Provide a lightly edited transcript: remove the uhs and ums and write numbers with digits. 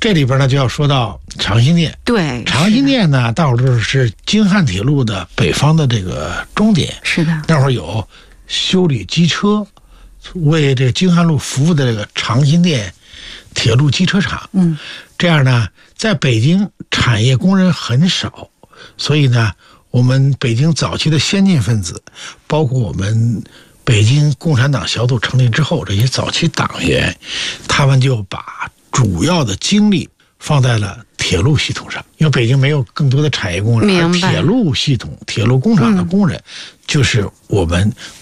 这里边呢就要说到长辛店。 对， 长辛店呢，到处是京汉铁路的北方的这个终点。 是的， 那会儿有修理机车，为这个京汉路服务的这个长辛店铁路机车厂。这样呢，在北京产业工人很少，所以呢，我们北京早期的先进分子，包括我们北京共产党小组成立之后，这些早期党员，他们就把主要的精力放在了铁路系统上，因为北京没有更多的产业工人，而铁路系统、铁路工厂的工人，就是我们